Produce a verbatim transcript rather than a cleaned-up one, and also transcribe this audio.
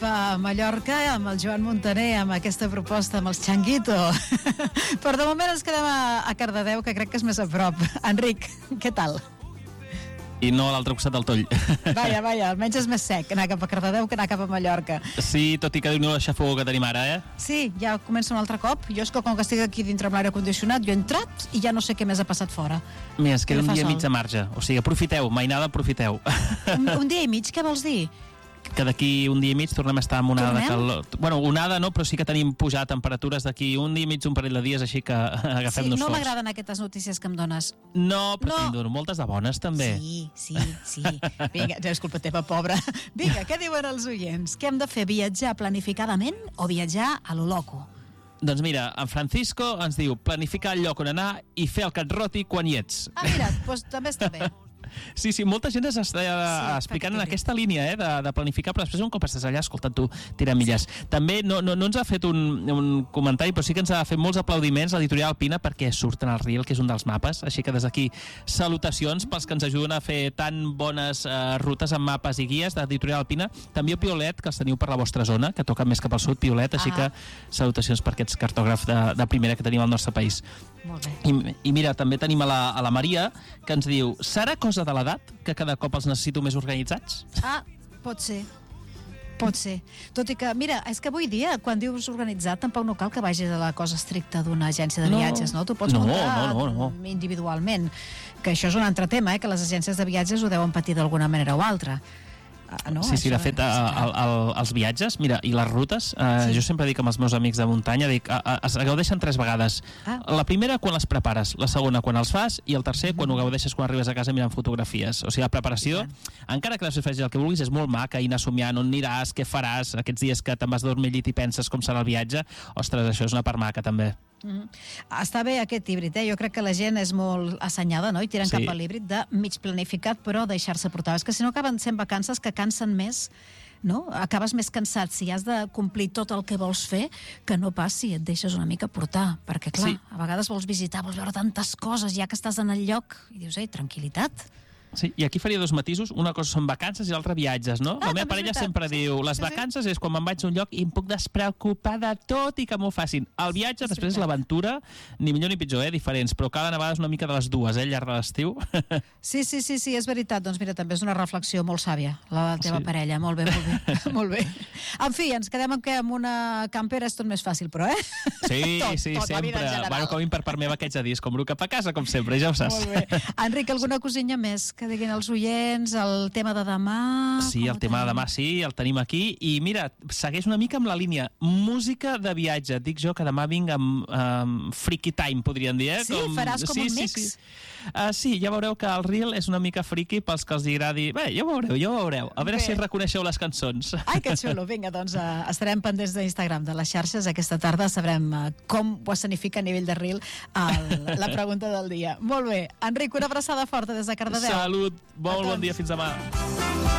a Mallorca amb el Joan Montaner, amb aquesta proposta amb els Changuito. Però de moment ens quedem a, a Cardedeu, que crec que és més a prop. Enric, què tal? I no a l'altre costat del Toll. Vaja, vaja, almenys és més sec anar cap a Cardedeu que anar cap a Mallorca. Sí, tot i que diu-ne la xafogó que tenim ara, eh? Sí, ja comença un altre cop. Jo és que com que estic aquí dintre amb l'aire condicionat, jo he entrat i ja no sé què més ha passat fora. Mira, es queda un dia sol. mig de marge. O sigui, aprofiteu, mainada, aprofiteu. Un, un dia i mig, què vols dir? Que d'aquí un dia i mig tornem a estar amb onada de Tornem? calor. Bueno, onada no, però sí que tenim pujar temperatures d'aquí un dia i mig, un parell de dies, així que agafem-nos Sí, no forts. m'agraden aquestes notícies que em dones. No, però No. te'n dono moltes de bones, també. Sí, sí, sí. Vinga, és culpa teva, pobra. Vinga, què diuen els oients? Què hem de fer, viatjar planificadament o viatjar a lo loco? Doncs mira, en Francisco ens diu planificar el lloc on anar i fer el que et roti quan hi ets. Ah, mira, doncs també està bé. Sí, sí, molta gent s'està Sí, explicant perquè en aquesta línia eh, de, de planificar, però després un cop estàs allà, escolta, tu, tira milles. També no, no, no ens ha fet un, un comentari, però sí que ens ha fet molts aplaudiments l'editorial Alpina perquè surten al Riel, que és un dels mapes, així que des d'aquí salutacions pels que ens ajuden a fer tan bones eh, rutes amb mapes i guies d'editorial Alpina. També a Piolet, que els teniu per la vostra zona, que toca més cap al sud, Piolet, així Ah. que salutacions per aquests cartògrafs de, de primera que tenim al nostre país. Molt bé. I, I mira, també tenim a la, a la Maria, que ens diu, serà cosa de l'edat que cada cop els necessito més organitzats? Ah, pot ser. Pot ser. Tot i que, mira, és que avui dia, quan dius organitzat, tampoc no cal que vagis a la cosa estricta d'una agència de No. viatges, no? Tu pots No, muntar no, no, no. individualment. Que això és un altre tema, eh? Que les agències de viatges ho deuen patir d'alguna manera o altra. Ah, no? Sí, sí, de Això fet, és- a, a, a, els viatges, mira, i les rutes, eh, Sí. jo sempre dic amb els meus amics de muntanya, dic, a, a, es gaudeixen tres vegades. Ah. La primera, quan les prepares, la segona, quan els fas, i el tercer, quan ho gaudeixes quan arribes a casa mirant fotografies. O sigui, la preparació, encara que després facis el que vulguis, és molt maca, i anar somiant on aniràs, què faràs, aquests dies que te'n vas dormir al llit i penses com serà el viatge, ostres, això és una part maca, també. Mm. Està bé aquest híbrid, eh? Jo crec que la gent és molt assenyada, no? I tiren Sí. cap a l'híbrid de mig planificat, però deixar-se portar. És que si no acaben sent vacances que cansen més, no? Acabes més cansat si has de complir tot el que vols fer que no pas si et deixes una mica portar. Perquè, clar, Sí. a vegades vols visitar, vols veure tantes coses, ja que estàs en el lloc, i dius, ei, tranquil·litat. Sí, i aquí faria dos matisos. Una cosa són vacances i l'altra viatges, no? Ah, la meva també és parella veritat. sempre Sí, diu les sí, sí. vacances és quan me'n vaig a un lloc i em puc despreocupar de tot i que m'ho facin. El viatge, És després és veritat. l'aventura, ni millor ni pitjor, eh? Diferents, però calen a vegades una mica de les dues, eh? Al llarg de l'estiu. Sí, sí, sí, sí, és veritat. Doncs mira, també és una reflexió molt sàvia, la de la teva Sí. parella. Molt bé, molt bé. molt bé. En fi, ens quedem amb que amb una campera és tot més fàcil, però, eh? Sí, tot, sí, tot, la vida sempre. en general. Bueno, com per part meva que haig de dir, és com el cap a casa, com sempre, ja ho saps. Molt bé. Enric, alguna cosina més que diguin els oients, el tema de demà? Sí, com el ho tema de tenim? demà sí, el tenim aquí. I mira, segueix una mica amb la línia música de viatge. Dic jo que demà vinc amb um, freaky time, podríem dir, eh? Sí? Faràs com sí, un sí, mix? Sí. Uh, sí, ja veureu que el Reel és una mica friki pels que els agradi. Bé, ja ho veureu, ja ho veureu. A veure Bé. si reconeixeu les cançons. Ai, que xulo. Vinga, doncs uh, estarem pendents d'Instagram, de les xarxes. Aquesta tarda sabrem uh, com ho escenifica a nivell de Reel el, la pregunta del dia. Molt bé. Enric, una abraçada forta des de Cardedeu. Salut, molt A bon tots. dia, fins demà.